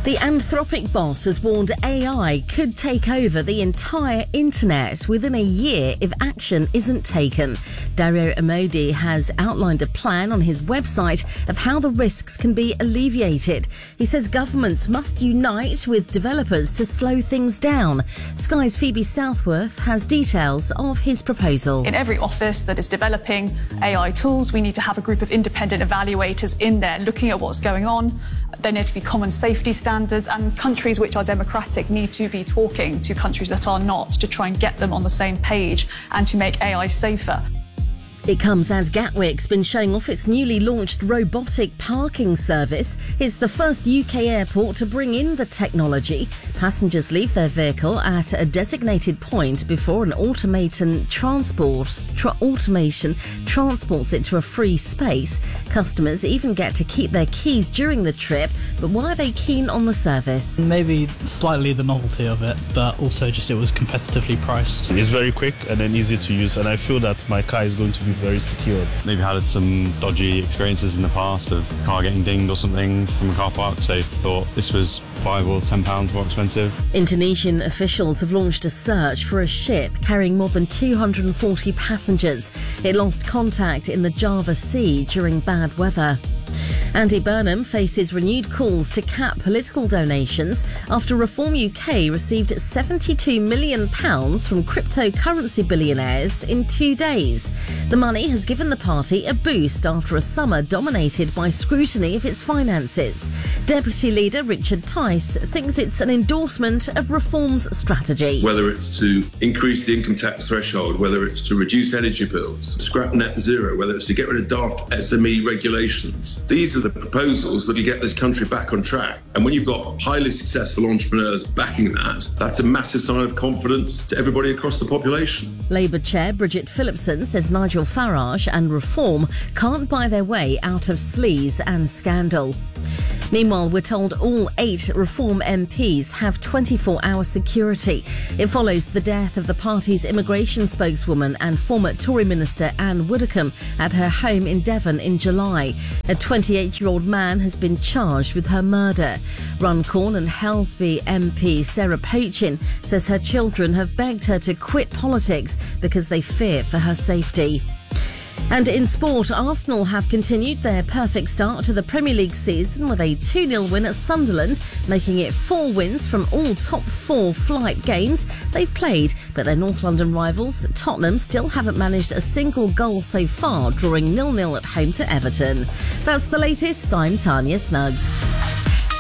The Anthropic boss has warned AI could take over the entire internet within a year if action isn't taken. Dario Amodi has outlined a plan on his website of how the risks can be alleviated. He says governments must unite with developers to slow things down. Sky's Phoebe Southworth has details of his proposal. In every office that is developing AI tools, we need to have a group of independent evaluators in there looking at what's going on. There need to be common safety standards, and countries which are democratic need to be talking to countries that are not to try and get them on the same page and to make AI safer. It comes as Gatwick's been showing off its newly launched robotic parking service. It's the first UK airport to bring in the technology. Passengers leave their vehicle at a designated point before an automation transports it to a free space. Customers even get to keep their keys during the trip. But why are they keen on the service? Maybe slightly the novelty of it, but also just it was competitively priced. It's very quick and then easy to use, and I feel that my car is going to be very secure. Maybe had some dodgy experiences in the past of car getting dinged or something from a car park, so thought this was £5 or £10 more expensive. Indonesian officials have launched a search for a ship carrying more than 240 passengers. It lost contact in the Java Sea during bad weather. Andy Burnham faces renewed calls to cap political donations after Reform UK received £72 million from cryptocurrency billionaires in 2 days. The money has given the party a boost after a summer dominated by scrutiny of its finances. Deputy Leader Richard Tice thinks it's an endorsement of Reform's strategy. Whether it's to increase the income tax threshold, whether it's to reduce energy bills, scrap net zero, whether it's to get rid of daft SME regulations. These are the proposals that will get this country back on track. And when you've got highly successful entrepreneurs backing that, that's a massive sign of confidence to everybody across the population. Labour Chair Bridget Phillipson says Nigel Farage and Reform can't buy their way out of sleaze and scandal. Meanwhile, we're told all 8 Reform MPs have 24-hour security. It follows the death of the party's immigration spokeswoman and former Tory minister Anne Widdecombe at her home in Devon in July. A 28-year-old man has been charged with her murder. Runcorn and Helsby MP Sarah Pochin says her children have begged her to quit politics because they fear for her safety. And in sport, Arsenal have continued their perfect start to the Premier League season with a 2-0 win at Sunderland, making it 4 wins from all top 4 flight games they've played. But their North London rivals, Tottenham, still haven't managed a single goal so far, drawing 0-0 at home to Everton. That's the latest. I'm Tanya Snuggs.